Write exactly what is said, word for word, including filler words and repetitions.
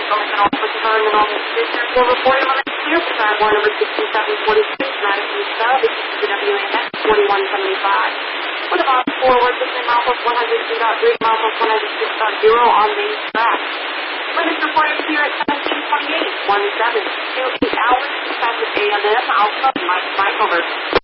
both and also confirm and all the visitors will report on the clear for time war number sixty-seven forty-six, Madison Sub, this is the W A X forty-one seventy-five. With about forward between mile of one hundred two point three, mile of one hundred six point zero on main track. Limits reported here at seventeen twenty-eight, one seven, two eight hours, past A M M, Alpha, Mike, Mike over.